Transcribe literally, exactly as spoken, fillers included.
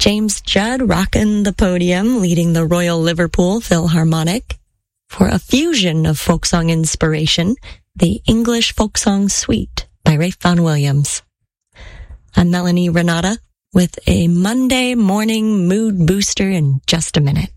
James Judd rocking the podium, leading the Royal Liverpool Philharmonic for a fusion of folk song inspiration, the English Folk Song Suite by Ralph Vaughan Williams. I'm Melanie Renata with a Monday morning mood booster in just a minute.